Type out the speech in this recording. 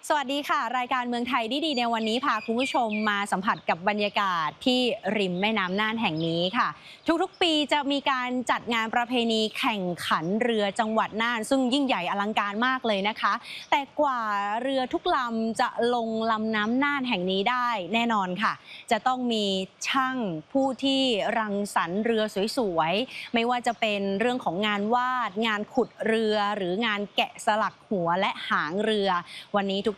สวัสดีค่ะรายการเมืองไทยดีในวันนี้พาคุณผู้ชมมาสัมผัสกับบรรยากาศที่ริมแม่น้ำน่านแห่งนี้ค่ะทุกๆปีจะมีการจัดงานประเพณีแข่งขันเรือจังหวัดน่านซึ่งยิ่งใหญ่อลังการมากเลยนะคะแต่กว่าเรือทุกลำจะลงลำน้ำน่านแห่งนี้ได้แน่นอนค่ะจะต้องมีช่างผู้ที่รังสรรค์เรือสวยๆไม่ว่าจะเป็นเรื่องของงานวาดงานขุดเรือหรืองานแกะสลักหัวและหางเรือวันนี้ทุก